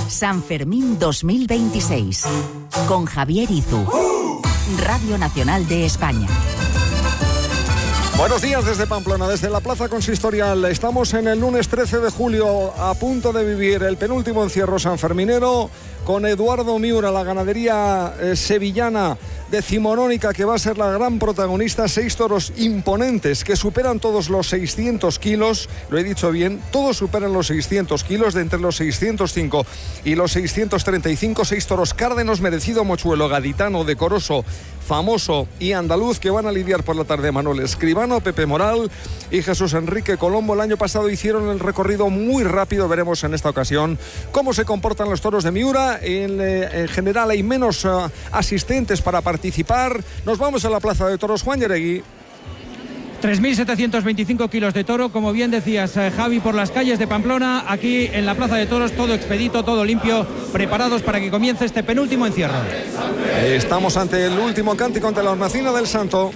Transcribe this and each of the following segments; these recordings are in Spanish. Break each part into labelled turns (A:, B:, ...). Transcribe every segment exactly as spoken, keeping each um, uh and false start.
A: San Fermín dos mil veintiséis. Con Javier Izu. Radio Nacional de España.
B: Buenos días desde Pamplona, desde la Plaza Consistorial. Estamos en el lunes trece de julio, a punto de vivir el penúltimo encierro sanferminero con Eduardo Miura, la ganadería eh, sevillana decimonónica, que va a ser la gran protagonista. Seis toros imponentes que superan todos los seiscientos kilos, lo he dicho bien, todos superan los seiscientos kilos, de entre los seiscientos cinco y los seiscientos treinta y cinco. Seis toros cárdenos, merecido, mochuelo, gaditano, decoroso, famoso y andaluz, que van a lidiar por la tarde Manuel Escribano, Pepe Moral y Jesús Enrique Colombo. El año pasado hicieron el recorrido muy rápido. Veremos en esta ocasión cómo se comportan los toros de Miura. En, en general hay menos uh, asistentes para participar. Nos vamos a la Plaza de Toros. Juan Yeregui.
C: tres mil setecientos veinticinco kilos de toro, como bien decías, eh, Javi, por las calles de Pamplona. Aquí en la Plaza de Toros, todo expedito, todo limpio, preparados para que comience este penúltimo encierro.
B: Estamos ante el último cántico, ante la hornacina del Santo.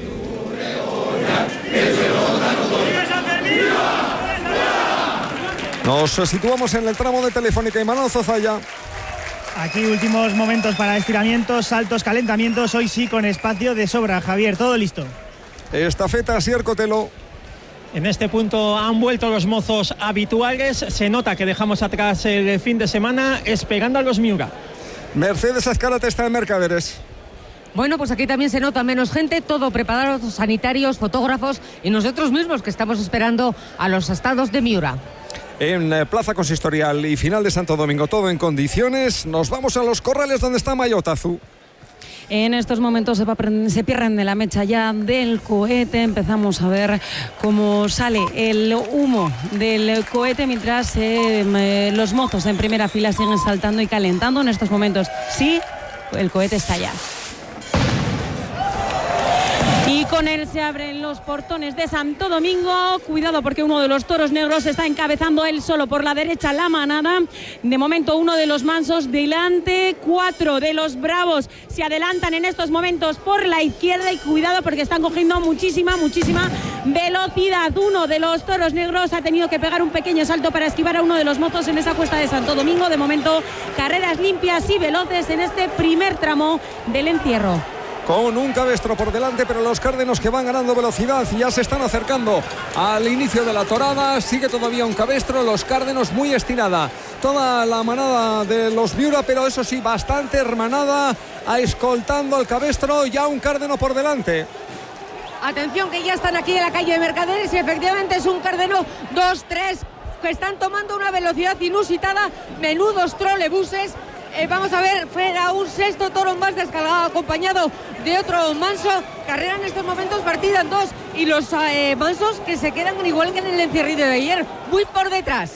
B: Nos situamos en el tramo de Telefónica y Manuel Zozaya.
D: Aquí últimos momentos para estiramientos, saltos, calentamientos. Hoy sí con espacio de sobra, Javier, todo listo.
B: Estafeta, Asier Cotelo.
E: En este punto han vuelto los mozos habituales. Se nota que dejamos atrás el fin de semana esperando a los Miura.
B: Mercedes Azcárate está en Mercaderes.
F: Bueno, pues aquí también se nota menos gente, todo preparado, sanitarios, fotógrafos y nosotros mismos que estamos esperando a los estados de Miura.
B: En eh, Plaza Consistorial y final de Santo Domingo, todo en condiciones. Nos vamos a los corrales donde está Mayotazu.
G: En estos momentos se, va, se pierden de la mecha ya del cohete. Empezamos a ver cómo sale el humo del cohete mientras eh, los mozos en primera fila siguen saltando y calentando. En estos momentos sí, el cohete está ya. Y con él se abren los portones de Santo Domingo. Cuidado porque uno de los toros negros está encabezando él solo por la derecha la manada. De momento uno de los mansos delante, cuatro de los bravos se adelantan en estos momentos por la izquierda. Y cuidado porque están cogiendo muchísima, muchísima velocidad. Uno de los toros negros ha tenido que pegar un pequeño salto para esquivar a uno de los mozos en esa cuesta de Santo Domingo. De momento carreras limpias y veloces en este primer tramo del encierro.
B: Con un cabestro por delante, pero los cárdenos que van ganando velocidad ya se están acercando al inicio de la torada. Sigue todavía un cabestro, los cárdenos muy estirada toda la manada de los Miura, pero eso sí, bastante hermanada, escoltando al cabestro, ya un cárdeno por delante.
F: Atención que ya están aquí en la calle de Mercaderes y efectivamente es un cárdeno dos tres que están tomando una velocidad inusitada, menudos trolebuses. Eh, vamos a ver, fuera un sexto toro más descargado, acompañado de otro manso. Carrera en estos momentos partida en dos y los eh, mansos que se quedan igual que en el encierrido de ayer, muy por detrás.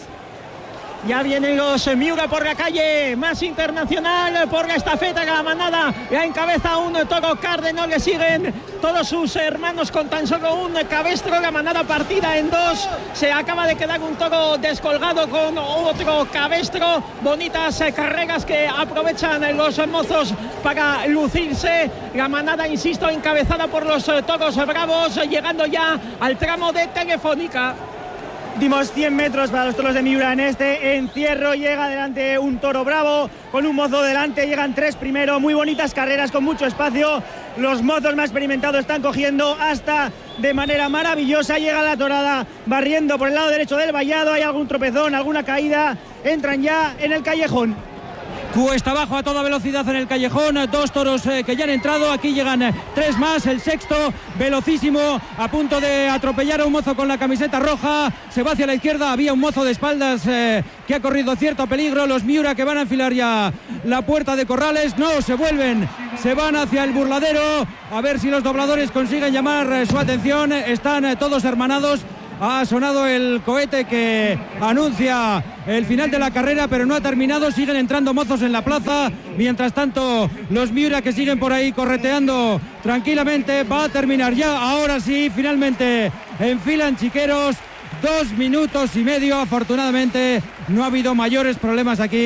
E: Ya vienen los Miura por la calle más internacional, por la estafeta, la manada la encabeza un toro cárdeno, le siguen todos sus hermanos con tan solo un cabestro, la manada partida en dos, se acaba de quedar un toro descolgado con otro cabestro, bonitas carreras que aprovechan los mozos para lucirse, la manada, insisto, encabezada por los toros bravos, llegando ya al tramo de Telefónica.
D: Últimos cien metros para los toros de Miura en este encierro. Llega adelante un toro bravo con un mozo delante, llegan tres primero, muy bonitas carreras con mucho espacio. Los mozos más experimentados están cogiendo hasta de manera maravillosa. Llega la torada barriendo por el lado derecho del vallado, hay algún tropezón, alguna caída, entran ya en el callejón.
C: Cuesta abajo a toda velocidad en el callejón, dos toros eh, que ya han entrado, aquí llegan eh, tres más, el sexto velocísimo a punto de atropellar a un mozo con la camiseta roja, se va hacia la izquierda, había un mozo de espaldas eh, que ha corrido cierto peligro, los Miura que van a enfilar ya la puerta de corrales, no, se vuelven, se van hacia el burladero, a ver si los dobladores consiguen llamar eh, su atención, están eh, todos hermanados. Ha sonado el cohete que anuncia el final de la carrera, pero no ha terminado, siguen entrando mozos en la plaza, mientras tanto los Miura que siguen por ahí correteando tranquilamente, va a terminar ya, ahora sí, finalmente enfilan chiqueros, dos minutos y medio, afortunadamente no ha habido mayores problemas aquí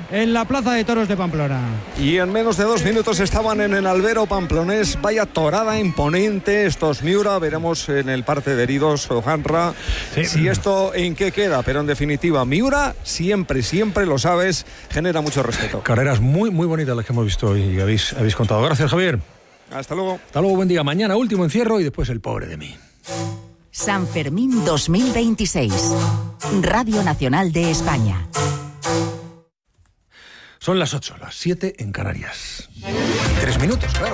C: en la Plaza de Toros de Pamplona.
B: Y en menos de dos minutos estaban en el albero pamplonés. Vaya torada imponente estos Miura. Veremos en el parte de heridos Ojanra sí. si esto en qué queda. Pero en definitiva, Miura siempre, siempre lo sabes, genera mucho respeto.
H: Carreras muy, muy bonitas las que hemos visto y habéis, habéis contado. Gracias, Javier.
B: Hasta luego.
H: Hasta luego, buen día. Mañana último encierro y después el pobre de mí.
A: San Fermín dos mil veintiséis. Radio Nacional de España.
H: Son las ocho, las siete en Canarias. Y tres minutos, claro.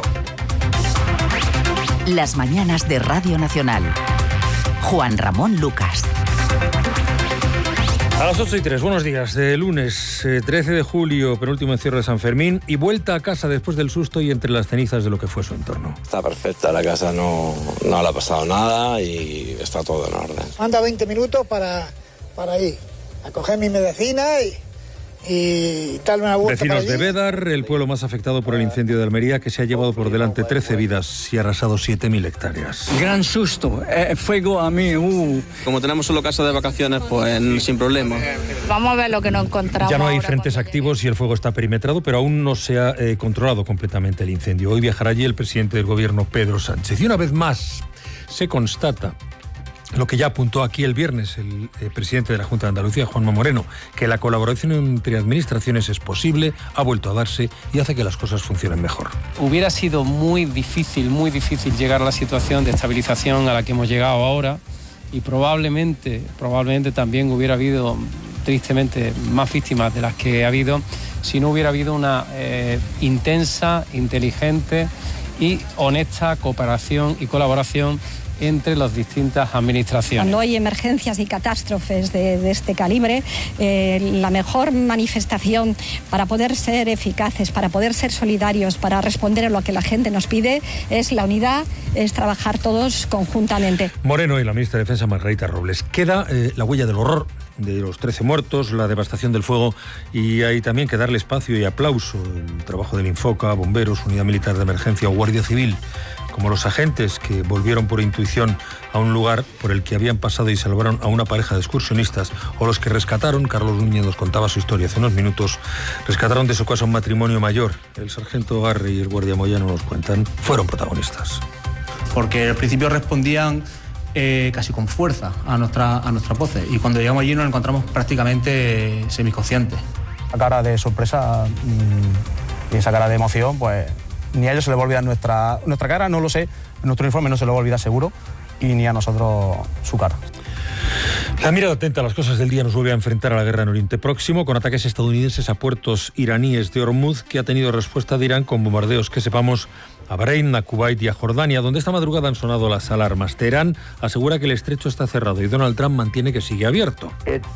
A: Las mañanas de Radio Nacional. Juan Ramón Lucas.
H: A las ocho y tres, buenos días. De lunes eh, trece de julio, penúltimo encierro de San Fermín y vuelta a casa después del susto y entre las cenizas de lo que fue su entorno.
I: Está perfecta, la casa no, no le ha pasado nada y está todo en orden.
J: Anda veinte minutos para, para ir a coger mi medicina y... y darle una vuelta.
H: Vecinos de Bédar, el pueblo más afectado por el incendio de Almería, que se ha llevado por delante trece vidas y arrasado siete mil hectáreas.
K: Gran susto, eh, fuego a mí. Uh.
I: Como tenemos solo casa de vacaciones, pues sin problema.
L: Vamos a ver lo que nos encontramos.
H: Ya no hay frentes activos y el fuego está perimetrado, pero aún no se ha eh, controlado completamente el incendio. Hoy viajará allí el presidente del gobierno, Pedro Sánchez. Y una vez más se constata lo que ya apuntó aquí el viernes el, el presidente de la Junta de Andalucía, Juanma Moreno, que la colaboración entre administraciones es posible, ha vuelto a darse y hace que las cosas funcionen mejor.
M: Hubiera sido muy difícil, muy difícil llegar a la situación de estabilización a la que hemos llegado ahora y probablemente, probablemente también hubiera habido, tristemente, más víctimas de las que ha habido si no hubiera habido una eh, intensa, inteligente y honesta cooperación y colaboración entre las distintas administraciones.
N: Cuando hay emergencias y catástrofes de, de este calibre, eh, la mejor manifestación para poder ser eficaces, para poder ser solidarios, para responder a lo que la gente nos pide, es la unidad, es trabajar todos conjuntamente.
H: Moreno y la ministra de Defensa, Margarita Robles. Queda eh, la huella del horror de los trece muertos, la devastación del fuego, y hay también que darle espacio y aplauso el trabajo del Infoca, bomberos, unidad militar de emergencia o guardia civil, como los agentes que volvieron por intuición a un lugar por el que habían pasado y salvaron a una pareja de excursionistas, o los que rescataron, Carlos Núñez nos contaba su historia hace unos minutos, rescataron de su casa un matrimonio mayor. El sargento Garre y el guardia Moyano nos cuentan, fueron protagonistas.
O: Porque al principio respondían eh, casi con fuerza a nuestra, a nuestras voces, y cuando llegamos allí nos encontramos prácticamente eh, semiconscientes.
P: La cara de sorpresa mmm, y esa cara de emoción, pues ni a ellos se les va a olvidar nuestra, nuestra cara, no lo sé, nuestro uniforme no se les va a olvidar seguro, y ni a nosotros su cara.
H: La mirada atenta a las cosas del día nos vuelve a enfrentar a la guerra en Oriente Próximo, con ataques estadounidenses a puertos iraníes de Hormuz, que ha tenido respuesta de Irán con bombardeos, que sepamos, a Bahrein, a Kuwait y a Jordania, donde esta madrugada han sonado las alarmas. Teherán asegura que el estrecho está cerrado y Donald Trump mantiene que sigue abierto.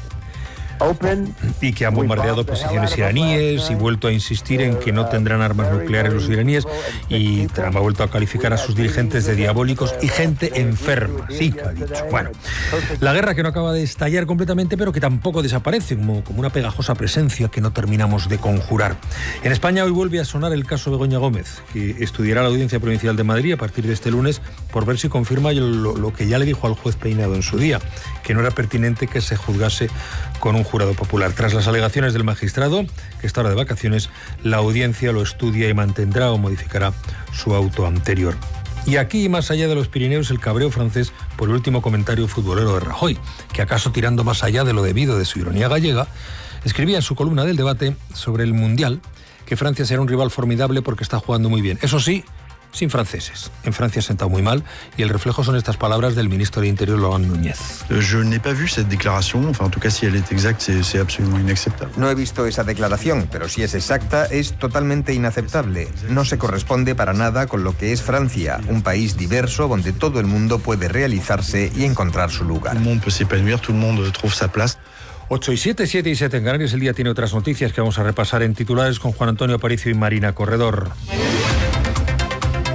H: Y que han bombardeado posiciones iraníes y vuelto a insistir en que no tendrán armas nucleares los iraníes, y Trump ha vuelto a calificar a sus dirigentes de diabólicos y gente enferma. Sí, que ha dicho. Bueno, la guerra que no acaba de estallar completamente, pero que tampoco desaparece, como, como una pegajosa presencia que no terminamos de conjurar. En España hoy vuelve a sonar el caso Begoña Gómez, que estudiará la Audiencia Provincial de Madrid a partir de este lunes por ver si confirma lo, lo que ya le dijo al juez Peinado en su día, que no era pertinente que se juzgase con un jurado popular. Tras las alegaciones del magistrado, que está ahora de vacaciones, la audiencia lo estudia y mantendrá o modificará su auto anterior. Y aquí, más allá de los Pirineos, el cabreo francés por el último comentario futbolero de Rajoy, que acaso tirando más allá de lo debido de su ironía gallega, escribía en su columna del debate sobre el Mundial que Francia será un rival formidable porque está jugando muy bien. Eso sí, sin franceses. En Francia se ha sentado muy mal, y el reflejo son estas palabras del ministro de Interior, Laurent Núñez.
Q: Je n'ai pas vu cette déclaration, enfin en tout cas si elle est exacte, c'est, c'est absolument inacceptable.
R: No he visto esa declaración, pero si es exacta, es totalmente inaceptable. No se corresponde para nada con lo que es Francia, un país diverso donde todo el mundo puede realizarse y encontrar su lugar.
Q: Tout le monde peut s'épanouir, tout le monde trouve sa place.
H: ocho y siete, siete y siete en Canarias. El día tiene otras noticias que vamos a repasar en titulares con Juan Antonio Aparicio y Marina Corredor.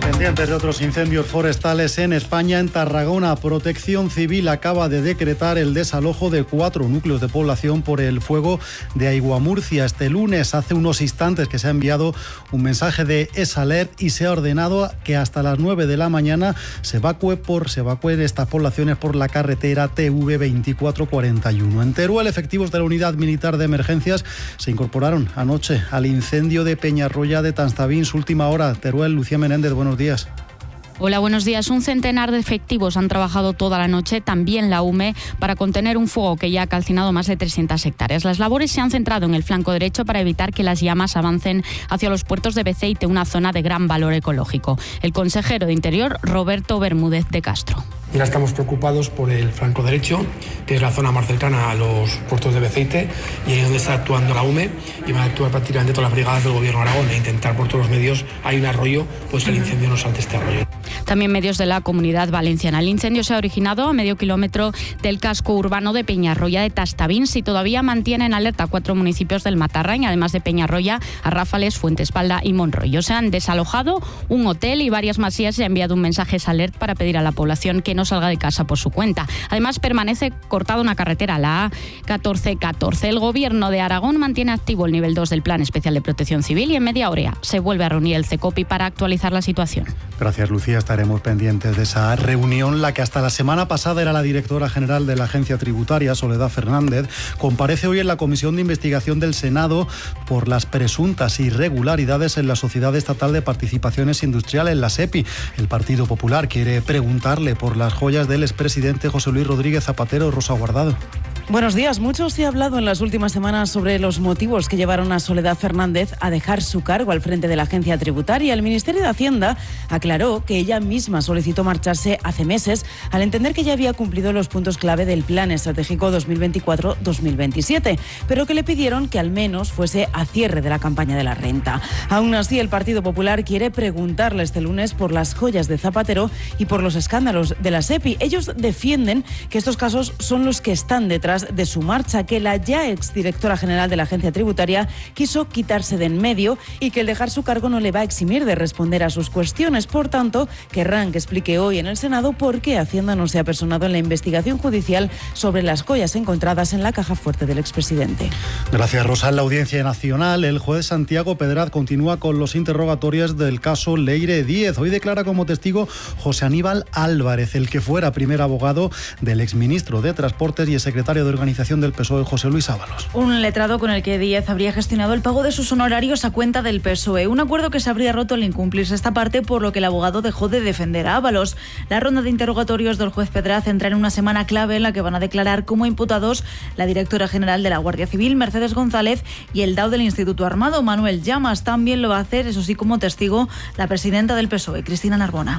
S: Pendientes de otros incendios forestales en España, en Tarragona, Protección Civil acaba de decretar el desalojo de cuatro núcleos de población por el fuego de Aiguamurcia. Este lunes, hace unos instantes que se ha enviado un mensaje de EsAlert y se ha ordenado que hasta las nueve de la mañana se evacúe por, se evacúen estas poblaciones por la carretera T V veinticuatro cuarenta y uno. En Teruel, efectivos de la Unidad Militar de Emergencias se incorporaron anoche al incendio de Peñarroya de Tanstabín. Su última hora. Teruel, Lucía Menéndez, buenos días.
T: Hola, buenos días. Un centenar de efectivos han trabajado toda la noche, también la U M E, para contener un fuego que ya ha calcinado más de trescientas hectáreas. Las labores se han centrado en el flanco derecho para evitar que las llamas avancen hacia los puertos de Beceite, una zona de gran valor ecológico. El consejero de Interior, Roberto Bermúdez de Castro.
U: Y ahora estamos preocupados por el flanco derecho, que es la zona más cercana a los puertos de Beceite, y ahí es donde está actuando la U M E, y van a actuar prácticamente todas las brigadas del Gobierno de Aragón, e intentar por todos los medios, hay un arroyo, pues que el incendio no salte este arroyo.
T: También medios de la Comunidad Valenciana. El incendio se ha originado a medio kilómetro del casco urbano de Peñarroya de Tastavins y todavía mantiene en alerta cuatro municipios del Matarrañ, además de Peñarroya, Arráfales, Fuentespalda y Monroyo. Se han desalojado un hotel y varias masías. Se ha enviado un mensaje EsAlert para pedir a la población que no salga de casa por su cuenta. Además, permanece cortada una carretera, la A catorce catorce. El Gobierno de Aragón mantiene activo el nivel dos del Plan Especial de Protección Civil y en media hora se vuelve a reunir el CECOPI para actualizar la situación.
S: Gracias, Lucía. Estaremos pendientes de esa reunión. La que hasta la semana pasada era la directora general de la Agencia Tributaria, Soledad Fernández, comparece hoy en la Comisión de Investigación del Senado por las presuntas irregularidades en la Sociedad Estatal de Participaciones Industriales, la SEPI. El Partido Popular quiere preguntarle por las joyas del expresidente José Luis Rodríguez Zapatero. Rosa Guardado.
V: Buenos días. Mucho se ha hablado en las últimas semanas sobre los motivos que llevaron a Soledad Fernández a dejar su cargo al frente de la Agencia Tributaria. El Ministerio de Hacienda aclaró que ella misma solicitó marcharse hace meses al entender que ya había cumplido los puntos clave del Plan Estratégico dos mil veinticuatro dos mil veintisiete, pero que le pidieron que al menos fuese a cierre de la campaña de la renta. Aún así, el Partido Popular quiere preguntarle este lunes por las joyas de Zapatero y por los escándalos de la SEPI. Ellos defienden que estos casos son los que están detrás de su marcha, que la ya exdirectora general de la Agencia Tributaria quiso quitarse de en medio y que el dejar su cargo no le va a eximir de responder a sus cuestiones. Por tanto, querrán que explique hoy en el Senado por qué Hacienda no se ha personado en la investigación judicial sobre las joyas encontradas en la caja fuerte del expresidente.
S: Gracias, Rosa. En la Audiencia Nacional, el juez Santiago Pedraz continúa con los interrogatorios del caso Leire Díez. Hoy declara como testigo José Aníbal Álvarez, el que fuera primer abogado del exministro de Transportes y el secretario de Organización del P S O E, José Luis Ábalos.
W: Un letrado con el que Díez habría gestionado el pago de sus honorarios a cuenta del P S O E. Un acuerdo que se habría roto al incumplirse esta parte, por lo que el abogado dejó de defender a Ábalos. La ronda de interrogatorios del juez Pedraz entra en una semana clave en la que van a declarar como imputados la directora general de la Guardia Civil, Mercedes González, y el D A O del Instituto Armado, Manuel Llamas. También lo va a hacer, eso sí, como testigo, la presidenta del P S O E, Cristina Narbona.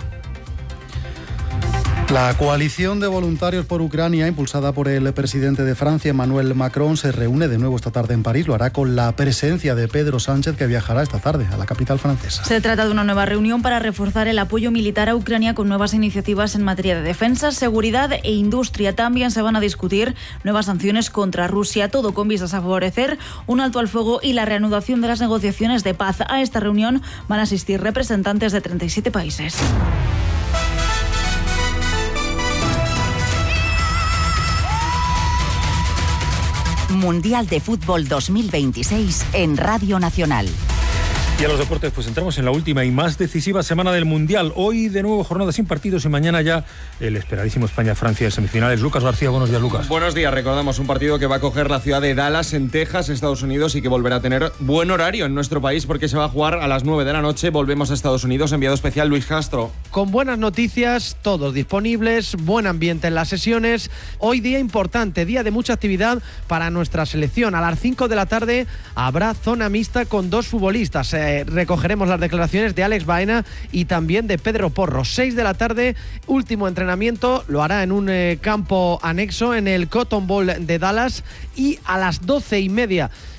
S: La coalición de voluntarios por Ucrania, impulsada por el presidente de Francia, Emmanuel Macron, se reúne de nuevo esta tarde en París. Lo hará con la presencia de Pedro Sánchez, que viajará esta tarde a la capital francesa.
W: Se trata de una nueva reunión para reforzar el apoyo militar a Ucrania con nuevas iniciativas en materia de defensa, seguridad e industria. También se van a discutir nuevas sanciones contra Rusia, todo con vistas a favorecer un alto al fuego y la reanudación de las negociaciones de paz. A esta reunión van a asistir representantes de treinta y siete países.
A: Mundial de Fútbol dos mil veintiséis en Radio Nacional.
H: Y a los deportes, pues entramos en la última y más decisiva semana del Mundial. Hoy de nuevo jornada sin partidos y mañana ya el esperadísimo España-Francia en semifinales. Lucas García, buenos días, Lucas.
X: Buenos días, recordamos un partido que va a coger la ciudad de Dallas, en Texas, Estados Unidos, y que volverá a tener buen horario en nuestro país porque se va a jugar a las nueve de la noche. Volvemos a Estados Unidos, enviado especial Luis Castro.
Y: Con buenas noticias, todos disponibles, buen ambiente en las sesiones. Hoy día importante, día de mucha actividad para nuestra selección. A las cinco de la tarde habrá zona mixta con dos futbolistas. Eh, recogeremos las declaraciones de Alex Baena y también de Pedro Porro. seis de la tarde, último entrenamiento, lo hará en un eh, campo anexo en el Cotton Bowl de Dallas, y a las doce y media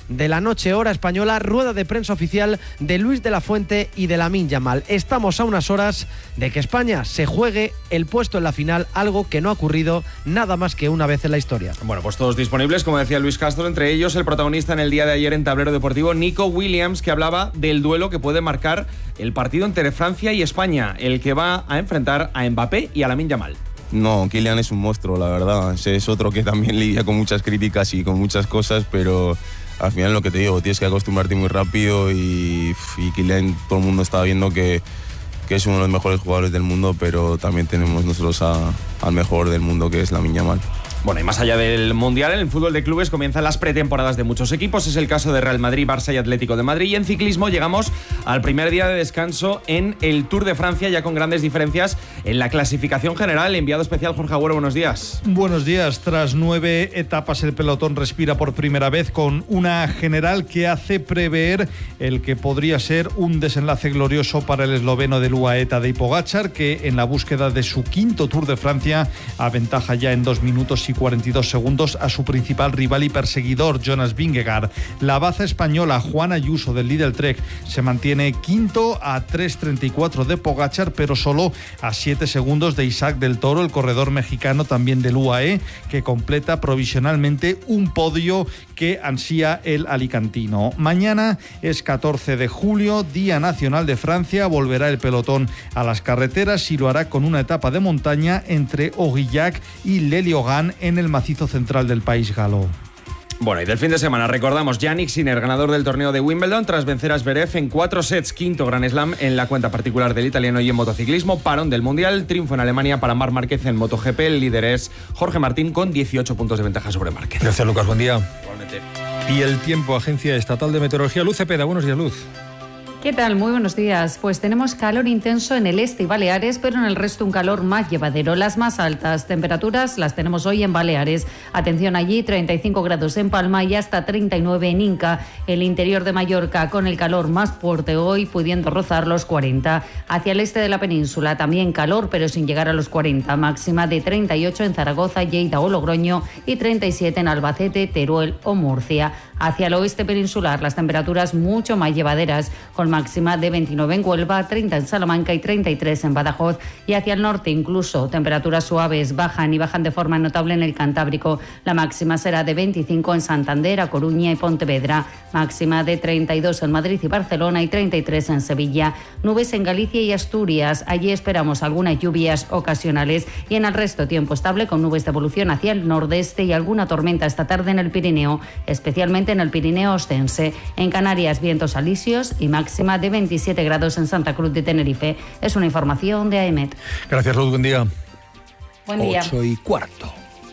Y: de la noche, hora española, rueda de prensa oficial de Luis de la Fuente y de Lamine Yamal. Estamos a unas horas de que España se juegue el puesto en la final, algo que no ha ocurrido nada más que una vez en la historia.
X: Bueno, pues todos disponibles, como decía Luis Castro, entre ellos el protagonista en el día de ayer en Tablero Deportivo, Nico Williams, que hablaba del duelo que puede marcar el partido entre Francia y España, el que va a enfrentar a Mbappé y a Lamine Yamal.
C: No, Kylian es un monstruo, la verdad. Es otro que también lidia con muchas críticas y con muchas cosas, pero al final lo que te digo, tienes que acostumbrarte muy rápido y, y Kylian, todo el mundo está viendo que, que es uno de los mejores jugadores del mundo, pero también tenemos nosotros a, al mejor del mundo, que es Lamine Yamal.
X: Bueno, y más allá del Mundial, en el fútbol de clubes comienzan las pretemporadas de muchos equipos. Es el caso de Real Madrid, Barça y Atlético de Madrid. Y en ciclismo llegamos al primer día de descanso en el Tour de Francia, ya con grandes diferencias en la clasificación general. Enviado especial Jorge Agüero, buenos días.
D: Buenos días. Tras nueve etapas, el pelotón respira por primera vez con una general que hace prever el que podría ser un desenlace glorioso para el esloveno del U A E Tadej Pogačar, que en la búsqueda de su quinto Tour de Francia aventaja ya en dos minutos y cuarenta y dos segundos a su principal rival y perseguidor, Jonas Vingegaard. La baza española Juan Ayuso del Lidl Trek se mantiene quinto a tres treinta y cuatro de Pogačar, pero solo a siete segundos de Isaac del Toro, el corredor mexicano también del U A E, que completa provisionalmente un podio que ansía el alicantino. Mañana es catorce de julio, Día Nacional de Francia. Volverá el pelotón a las carreteras y lo hará con una etapa de montaña entre Aurillac y Le Liogan en el macizo central del país galo.
X: Bueno, y del fin de semana recordamos Jannik Sinner, ganador del torneo de Wimbledon, tras vencer a Zverev en cuatro sets, quinto Grand Slam en la cuenta particular del italiano. Y en motociclismo, parón del Mundial, triunfo en Alemania para Marc Márquez en MotoGP. El líder es Jorge Martín con dieciocho puntos de ventaja sobre Márquez.
H: Gracias, Lucas, buen día.
X: Igualmente.
H: Y el tiempo, Agencia Estatal de Meteorología, Luz Cepeda, buenos días, Luz.
E: ¿Qué tal? Muy buenos días. Pues tenemos calor intenso en el este y Baleares, pero en el resto un calor más llevadero. Las más altas temperaturas las tenemos hoy en Baleares. Atención allí, treinta y cinco grados en Palma y hasta treinta y nueve en Inca. El interior de Mallorca con el calor más fuerte hoy, pudiendo rozar los cuarenta. Hacia el este de la península también calor, pero sin llegar a los cuarenta. Máxima de treinta y ocho en Zaragoza, Lleida o Logroño y treinta y siete en Albacete, Teruel o Murcia. Hacia el oeste peninsular las temperaturas mucho más llevaderas, con máxima de veintinueve en Huelva, treinta en Salamanca y treinta y tres en Badajoz. Y hacia el norte incluso temperaturas suaves bajan y bajan de forma notable en el Cantábrico. La máxima será de veinticinco en Santander, A Coruña y Pontevedra. Máxima de treinta y dos en Madrid y Barcelona y treinta y tres en Sevilla. Nubes en Galicia y Asturias. Allí esperamos algunas lluvias ocasionales y en el resto tiempo estable con nubes de evolución hacia el nordeste y alguna tormenta esta tarde en el Pirineo, especialmente en el Pirineo Ostense. En Canarias vientos alisios y máxima de veintisiete grados en Santa Cruz de Tenerife. Es una información de AEMET.
H: Gracias, Luz, buen día.
E: Buen día.
H: Ocho y cuarto.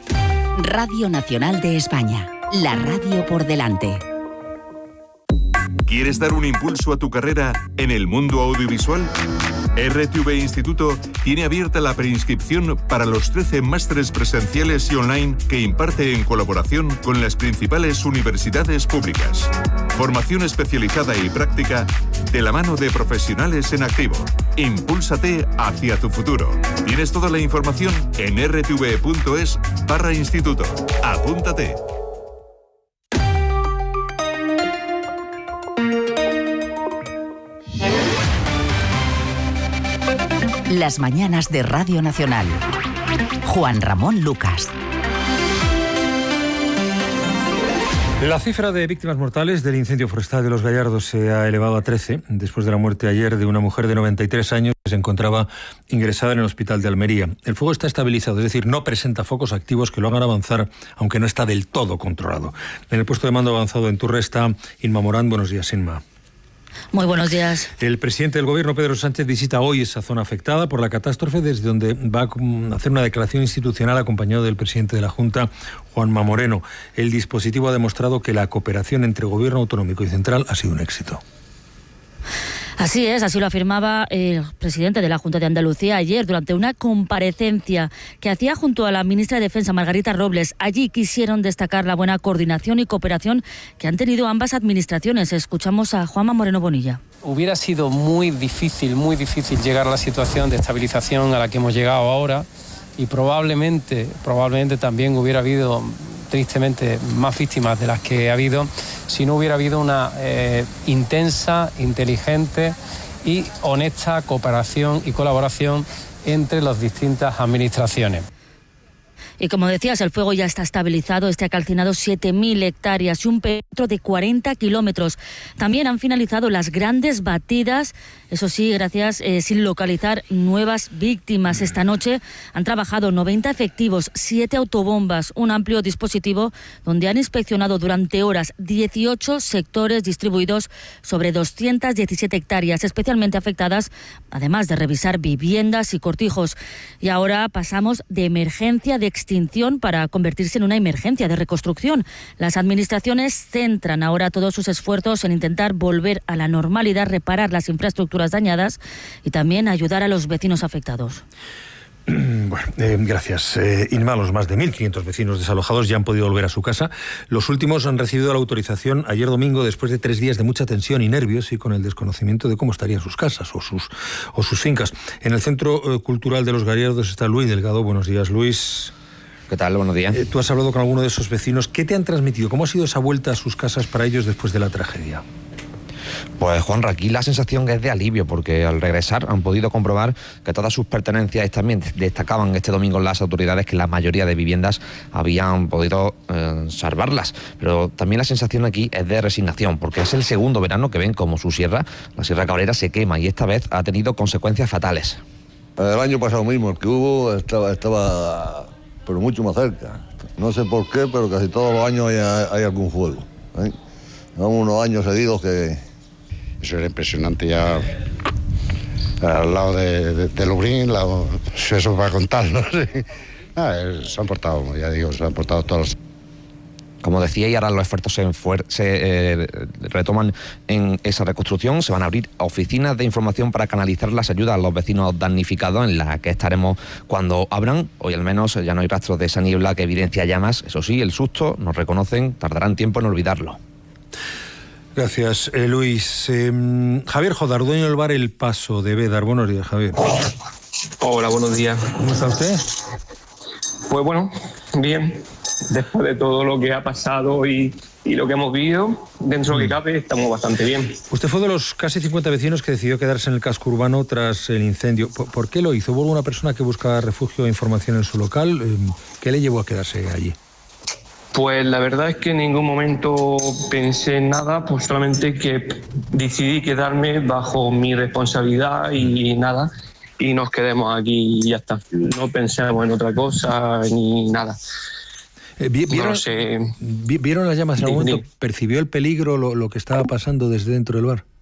A: Radio Nacional de España, la radio por delante.
F: ¿Quieres dar un impulso a tu carrera en el mundo audiovisual? R T V Instituto tiene abierta la preinscripción para los trece másteres presenciales y online que imparte en colaboración con las principales universidades públicas. Formación especializada y práctica de la mano de profesionales en activo. Impúlsate hacia tu futuro. Tienes toda la información en r t v punto es barra instituto. Apúntate.
A: Las mañanas de Radio Nacional. Juan Ramón Lucas.
H: La cifra de víctimas mortales del incendio forestal de Los Gallardos se ha elevado a trece, después de la muerte ayer de una mujer de noventa y tres años que se encontraba ingresada en el hospital de Almería. El fuego está estabilizado, es decir, no presenta focos activos que lo hagan avanzar, aunque no está del todo controlado. En el puesto de mando avanzado en Turre está Inma Morán. Buenos días, Inma.
G: Muy buenos días.
H: El presidente del Gobierno, Pedro Sánchez, visita hoy esa zona afectada por la catástrofe, desde donde va a hacer una declaración institucional acompañado del presidente de la Junta, Juanma Moreno. El dispositivo ha demostrado que la cooperación entre Gobierno autonómico y central ha sido un éxito.
G: Así es, así lo afirmaba el presidente de la Junta de Andalucía ayer durante una comparecencia que hacía junto a la ministra de Defensa, Margarita Robles. Allí quisieron destacar la buena coordinación y cooperación que han tenido ambas administraciones. Escuchamos a Juanma Moreno Bonilla.
M: Hubiera sido muy difícil, muy difícil llegar a la situación de estabilización a la que hemos llegado ahora y probablemente, probablemente también hubiera habido tristemente más víctimas de las que ha habido si no hubiera habido una eh, intensa, inteligente y honesta cooperación y colaboración entre las distintas administraciones.
G: Y como decías, el fuego ya está estabilizado, este ha calcinado siete mil hectáreas y un perímetro de cuarenta kilómetros. También han finalizado las grandes batidas, eso sí, gracias, eh, sin localizar nuevas víctimas. Esta noche han trabajado noventa efectivos, siete autobombas, un amplio dispositivo donde han inspeccionado durante horas dieciocho sectores distribuidos sobre doscientas diecisiete hectáreas, especialmente afectadas, además de revisar viviendas y cortijos. Y ahora pasamos de emergencia de extinción para convertirse en una emergencia de reconstrucción. Las administraciones centran ahora todos sus esfuerzos en intentar volver a la normalidad, reparar las infraestructuras dañadas y también ayudar a los vecinos afectados.
H: Bueno, eh, gracias. Eh, Inma, los más de mil quinientos vecinos desalojados ya han podido volver a su casa. Los últimos han recibido la autorización ayer domingo después de tres días de mucha tensión y nervios y con el desconocimiento de cómo estarían sus casas o sus, o sus fincas. En el Centro eh, Cultural de los Gallardos está Luis Delgado. Buenos días, Luis.
B: ¿Qué tal? Buenos días.
H: Eh, tú has hablado con alguno de esos vecinos. ¿Qué te han transmitido? ¿Cómo ha sido esa vuelta a sus casas para ellos después de la tragedia?
B: Pues Juanra, aquí la sensación es de alivio porque al regresar han podido comprobar que todas sus pertenencias, también destacaban este domingo las autoridades que la mayoría de viviendas habían podido eh, salvarlas, pero también la sensación aquí es de resignación porque es el segundo verano que ven como su sierra, la Sierra Cabrera, se quema y esta vez ha tenido consecuencias fatales.
I: El año pasado mismo, el que hubo estaba, estaba pero mucho más cerca, no sé por qué, pero casi todos los años hay, hay algún fuego, ¿eh? Son unos años seguidos que...
J: Eso era impresionante ya al lado de, de, de Lubrín, lado, eso para contarlo. ¿Sí? Ah, se han portado, ya digo, se han portado todos.
B: Como decía, y ahora los esfuerzos se, se eh, retoman en esa reconstrucción. Se van a abrir oficinas de información para canalizar las ayudas a los vecinos damnificados, en las que estaremos cuando abran. Hoy al menos ya no hay rastros de esa niebla que evidencia llamas. Eso sí, el susto, nos reconocen, tardarán tiempo en olvidarlo.
H: Gracias, eh, Luis. Eh, Javier Jodar, dueño del bar El Paso de Bédar. Buenos días, Javier.
K: Hola, buenos días.
H: ¿Cómo está usted?
K: Pues bueno, bien. Después de todo lo que ha pasado y, y lo que hemos vivido, dentro de lo que cabe, estamos bastante bien.
H: Usted fue de los casi cincuenta vecinos que decidió quedarse en el casco urbano tras el incendio. ¿Por, por qué lo hizo? ¿Hubo una persona que buscaba refugio e información en su local? ¿Qué le llevó a quedarse allí?
K: Pues la verdad es que en ningún momento pensé en nada, pues solamente que decidí quedarme bajo mi responsabilidad y nada, y nos quedemos aquí y ya está. No pensemos en otra cosa ni nada.
H: Eh, ¿vieron,
K: no sé.
H: ¿Vieron las llamas en algún momento? ¿Percibió el peligro, lo, lo que estaba pasando desde dentro del bar?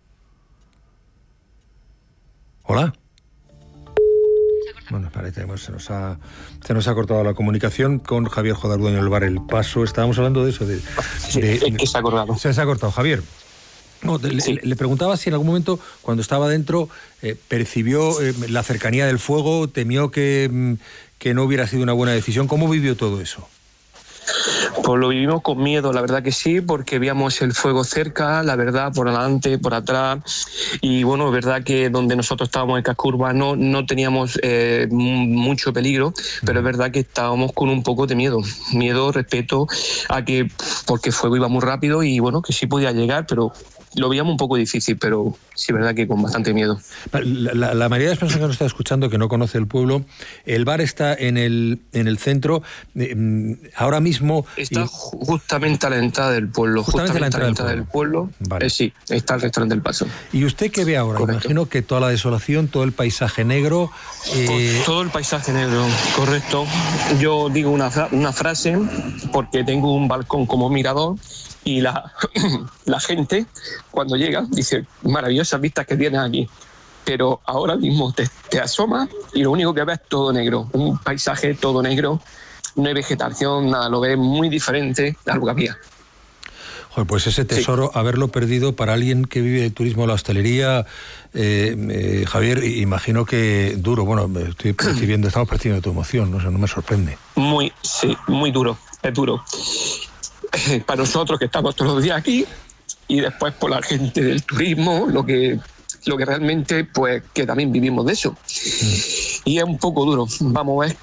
H: ¿Hola? Bueno, parece que se nos ha se nos ha cortado la comunicación con Javier Jodar, dueño del bar El Paso. Estábamos hablando de eso. De,
K: sí, de, es que se ha cortado.
H: Se, se ha cortado, Javier. No, le, sí. le, le preguntaba si en algún momento, cuando estaba dentro, eh, percibió eh, la cercanía del fuego, temió que, que no hubiera sido una buena decisión. ¿Cómo vivió todo eso?
K: Pues lo vivimos con miedo, la verdad que sí, porque veíamos el fuego cerca, la verdad, por adelante, por atrás. Y bueno, es verdad que donde nosotros estábamos en el casco urbano no teníamos eh, mucho peligro, pero es verdad que estábamos con un poco de miedo. Miedo, respeto a que, porque el fuego iba muy rápido y bueno, que sí podía llegar, pero lo veíamos un poco difícil, pero sí es verdad que con bastante miedo.
H: La, la, la mayoría de las personas que nos está escuchando, que no conoce el pueblo, el bar está en el, en el centro, eh, ahora mismo...
K: Está y... justamente a la entrada del pueblo.
H: Justamente, justamente a la entrada,
K: a la entrada del pueblo. Del pueblo. Vale. Eh, sí, está el restaurante del Paso.
H: ¿Y usted qué ve ahora? Correcto. Imagino que toda la desolación, todo el paisaje negro...
K: Eh... Pues todo el paisaje negro, correcto. Yo digo una, fra una frase, porque tengo un balcón como mirador, y la, la gente, cuando llega, dice, maravillosas vistas que tienes aquí. Pero ahora mismo te, te asomas y lo único que ves es todo negro. Un paisaje todo negro, no hay vegetación, nada, lo ves muy diferente a lo que había.
H: Joder, pues ese tesoro, sí. Haberlo perdido para alguien que vive del turismo, la hostelería, eh, eh, Javier, imagino que duro. Bueno, estoy percibiendo, estamos percibiendo tu emoción, no, o sea, no me sorprende.
K: Muy, sí, muy duro, es duro. Para nosotros que estamos todos los días aquí y después por la gente del turismo, lo que, lo que realmente, pues, que también vivimos de eso. Mm. Y es un poco duro. Vamos a ver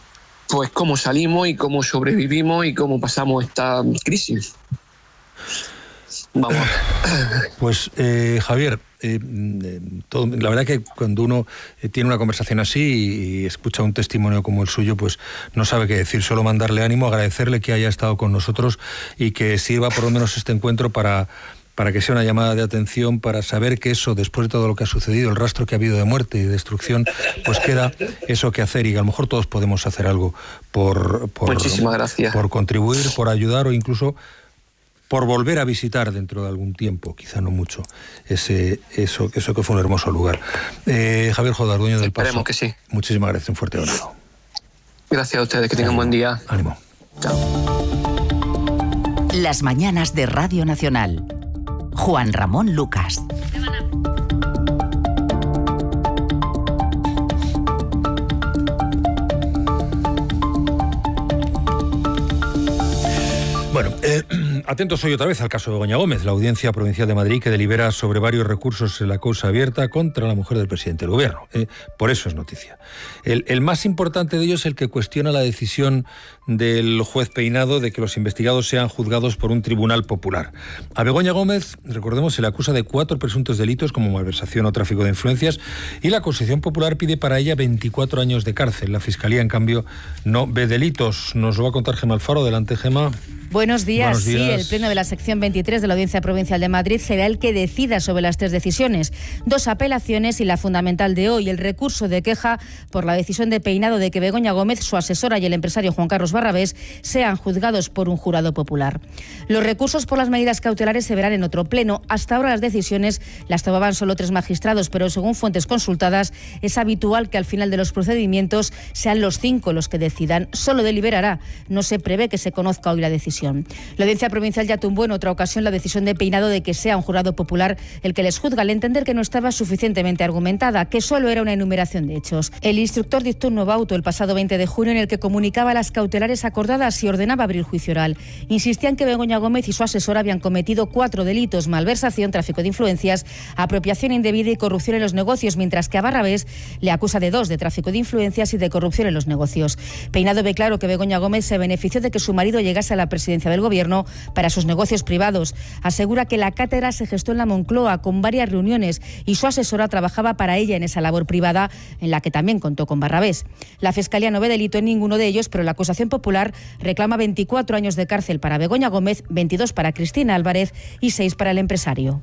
K: pues cómo salimos y cómo sobrevivimos y cómo pasamos esta crisis. Vamos.
H: Pues eh, Javier, eh, todo, la verdad que cuando uno eh, tiene una conversación así y, y escucha un testimonio como el suyo, pues no sabe qué decir, solo mandarle ánimo, agradecerle que haya estado con nosotros y que sirva por lo menos este encuentro para, para que sea una llamada de atención, para saber que eso, después de todo lo que ha sucedido, el rastro que ha habido de muerte y de destrucción, pues queda eso que hacer y que a lo mejor todos podemos hacer algo por, por,
K: Muchísimas gracias.
H: por contribuir, por ayudar o incluso por volver a visitar dentro de algún tiempo, quizá no mucho, ese eso, eso que fue un hermoso lugar. Eh, Javier Jodar, dueño del Paso.
K: Esperemos que sí.
H: Muchísimas gracias, un fuerte abrazo.
K: Gracias a ustedes, que tengan buen día.
H: Ánimo.
K: Chao.
A: Las mañanas de Radio Nacional. Juan Ramón Lucas.
H: Bueno, eh, atentos hoy otra vez al caso de Begoña Gómez, la Audiencia Provincial de Madrid que delibera sobre varios recursos en la causa abierta contra la mujer del presidente del gobierno. Eh, por eso es noticia. El, el más importante de ellos es el que cuestiona la decisión del juez Peinado de que los investigados sean juzgados por un tribunal popular. A Begoña Gómez, recordemos, se le acusa de cuatro presuntos delitos como malversación o tráfico de influencias y la acusación popular pide para ella veinticuatro años de cárcel. La Fiscalía, en cambio, no ve delitos. Nos lo va a contar Gemma Alfaro. Adelante, Gemma.
L: Buenos días.
H: Buenos días.
L: Sí, el Pleno de la sección veintitrés de la Audiencia Provincial de Madrid será el que decida sobre las tres decisiones. Dos apelaciones y la fundamental de hoy, el recurso de queja por la decisión de Peinado de que Begoña Gómez, su asesora y el empresario Juan Carlos Barrabés sean juzgados por un jurado popular. Los recursos por las medidas cautelares se verán en otro pleno. Hasta ahora las decisiones las tomaban solo tres magistrados, pero según fuentes consultadas es habitual que al final de los procedimientos sean los cinco los que decidan. Solo deliberará. No se prevé que se conozca hoy la decisión. La Audiencia Provincial ya tumbó en otra ocasión la decisión de Peinado de que sea un jurado popular el que les juzga, al entender que no estaba suficientemente argumentada, que solo era una enumeración de hechos. El instructor dictó un nuevo auto el pasado veinte de junio en el que comunicaba las cautelares acordadas y ordenaba abrir juicio oral. Insistían que Begoña Gómez y su asesora habían cometido cuatro delitos: malversación, tráfico de influencias, apropiación indebida y corrupción en los negocios, mientras que a Barrabés le acusa de dos, de tráfico de influencias y de corrupción en los negocios. Peinado ve claro que Begoña Gómez se benefició de que su marido llegase a la presidencia del Gobierno para sus negocios privados. Asegura que la cátedra se gestó en la Moncloa con varias reuniones y su asesora trabajaba para ella en esa labor privada en la que también contó con Barrabés. La Fiscalía no ve delito en ninguno de ellos, pero la acusación popular reclama veinticuatro años de cárcel para Begoña Gómez, veintidós para Cristina Álvarez y seis para el empresario.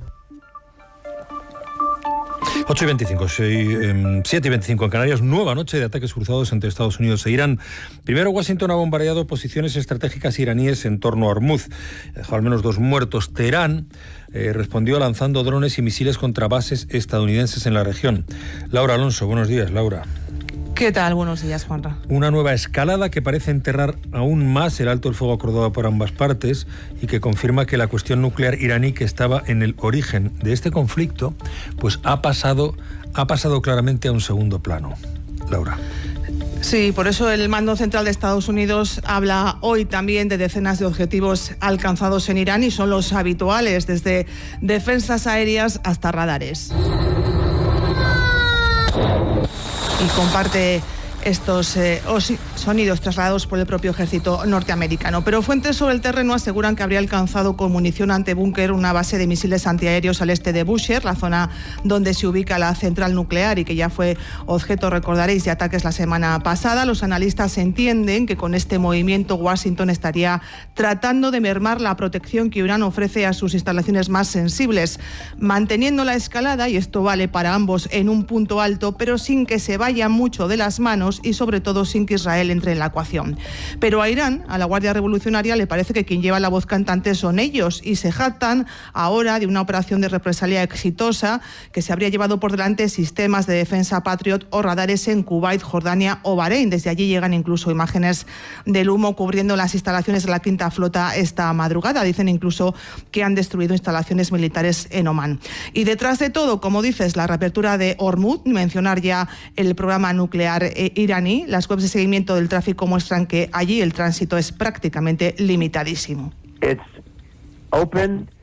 H: ocho y veinticinco, siete y veinticinco en Canarias, nueva noche de ataques cruzados entre Estados Unidos e Irán. Primero, Washington ha bombardeado posiciones estratégicas iraníes en torno a Hormuz. Dejó al menos dos muertos. Teherán eh, respondió lanzando drones y misiles contra bases estadounidenses en la región. Laura Alonso, buenos días, Laura.
N: ¿Qué tal? Buenos días, Juanra.
H: Una nueva escalada que parece enterrar aún más el alto el fuego acordado por ambas partes y que confirma que la cuestión nuclear iraní, que estaba en el origen de este conflicto, pues ha pasado, ha pasado claramente a un segundo plano. Laura.
N: Sí, por eso el mando central de Estados Unidos habla hoy también de decenas de objetivos alcanzados en Irán y son los habituales, desde defensas aéreas hasta radares. Y comparte estos eh, sonidos trasladados por el propio ejército norteamericano. Pero fuentes sobre el terreno aseguran que habría alcanzado con munición antibúnker una base de misiles antiaéreos al este de Bushehr, la zona donde se ubica la central nuclear y que ya fue objeto, recordaréis, de ataques la semana pasada. Los analistas entienden que con este movimiento Washington estaría tratando de mermar la protección que Irán ofrece a sus instalaciones más sensibles, manteniendo la escalada, y esto vale para ambos, en un punto alto, pero sin que se vaya mucho de las manos y sobre todo sin que Israel entre en la ecuación. Pero a Irán, a la Guardia Revolucionaria, le parece que quien lleva la voz cantante son ellos y se jactan ahora de una operación de represalia exitosa que se habría llevado por delante sistemas de defensa Patriot o radares en Kuwait, Jordania o Bahrein. Desde allí llegan incluso imágenes del humo cubriendo las instalaciones de la Quinta Flota esta madrugada. Dicen incluso que han destruido instalaciones militares en Omán. Y detrás de todo, como dices, la reapertura de Hormuz, mencionar ya el programa nuclear eh, iraní. Las webs de seguimiento del tráfico muestran que allí el tránsito es prácticamente limitadísimo.
O: It's open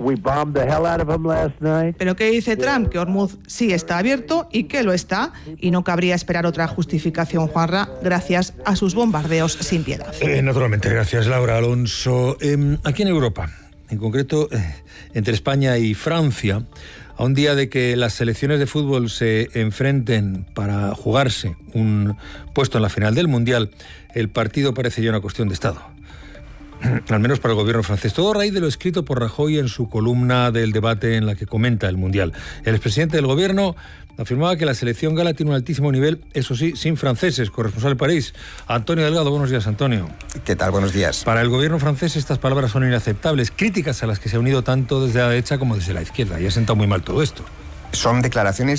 N: Pero ¿qué dice Trump? Que Hormuz sí está abierto y que lo está, y no cabría esperar otra justificación, Juanra, gracias a sus bombardeos sin piedad.
H: Eh, naturalmente, gracias Laura Alonso. Eh, aquí en Europa, en concreto eh, entre España y Francia, a un día de que las selecciones de fútbol se enfrenten para jugarse un puesto en la final del Mundial, el partido parece ya una cuestión de Estado. Al menos para el gobierno francés. Todo a raíz de lo escrito por Rajoy en su columna del debate en la que comenta el Mundial. El expresidente del gobierno afirmaba que la selección gala tiene un altísimo nivel, eso sí, sin franceses. Corresponsal de París, Antonio Delgado. Buenos días, Antonio.
O: ¿Qué tal? Buenos días.
H: Para el gobierno francés estas palabras son inaceptables, críticas a las que se ha unido tanto desde la derecha como desde la izquierda, y ha sentado muy mal todo esto.
O: Son declaraciones